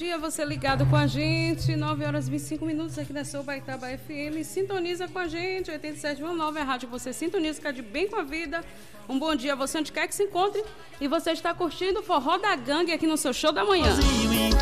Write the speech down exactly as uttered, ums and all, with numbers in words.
dia, você ligado com a gente, nove horas e vinte e cinco minutos aqui da Sobaitaba F M, sintoniza com a gente, oitenta e sete vírgula nove, a rádio você sintoniza, fica de bem com a vida. Um bom dia a você onde quer que se encontre, e você está curtindo o Forró da Gangue aqui no seu show da manhã.